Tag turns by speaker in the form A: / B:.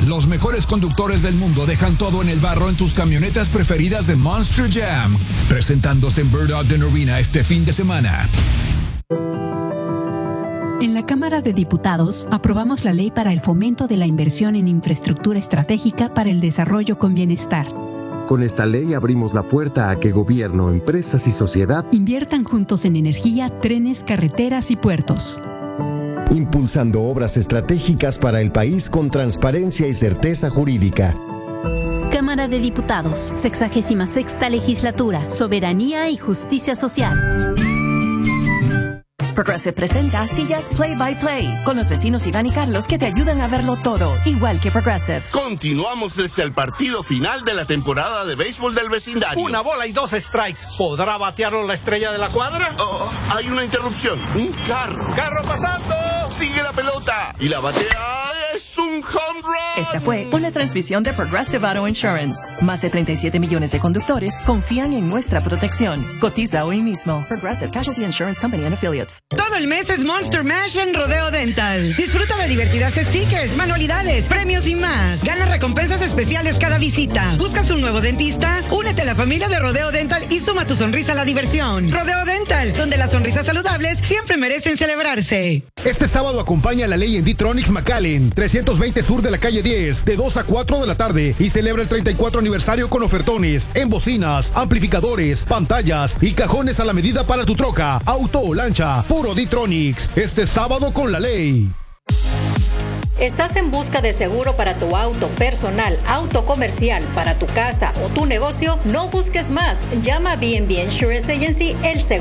A: Los mejores conductores del mundo dejan todo en el barro en tus camionetas preferidas de Monster Jam. Presentándose en Bird Ogden Arena este fin de semana.
B: En la Cámara de Diputados aprobamos la ley para el fomento de la inversión en infraestructura estratégica para el desarrollo con bienestar.
C: Con esta ley abrimos la puerta a que gobierno, empresas y sociedad
B: inviertan juntos en energía, trenes, carreteras y puertos.
D: Impulsando obras estratégicas para el país con transparencia y certeza jurídica.
E: Cámara de Diputados, 66ª Legislatura, Soberanía y Justicia Social.
F: Progressive presenta Sillas Play by Play, con los vecinos Iván y Carlos que te ayudan a verlo todo, igual que Progressive.
G: Continuamos desde el partido final de la temporada de béisbol del vecindario.
H: Una bola y 2 strikes. ¿Podrá batearlo la estrella de la cuadra?
G: Oh, hay una interrupción. Un carro.
H: ¡Carro pasando!
G: Sigue la pelota. Y la batea es un home run.
F: Esta fue una transmisión de Progressive Auto Insurance. Más de 37 millones de conductores confían en nuestra protección. Cotiza hoy mismo. Progressive Casualty Insurance Company and Affiliates.
I: Todo el mes es Monster Mash en Rodeo Dental. Disfruta de divertidas stickers, manualidades, premios y más. Gana recompensas especiales cada visita. ¿Buscas un nuevo dentista? Únete a la familia de Rodeo Dental y suma tu sonrisa a la diversión. Rodeo Dental, donde las sonrisas saludables siempre merecen celebrarse.
J: Este sábado acompaña a la ley en D-Tronics McAllen, 320 sur de la calle 10, de 2 a 4 de la tarde, y celebra el 34 aniversario con ofertones en bocinas, amplificadores, pantallas y cajones a la medida para tu troca, auto o lancha. Puro D-Tronics, este sábado con la ley.
K: ¿Estás en busca de seguro para tu auto personal, auto comercial, para tu casa o tu negocio? No busques más. Llama a B&B Insurance Agency, el seguro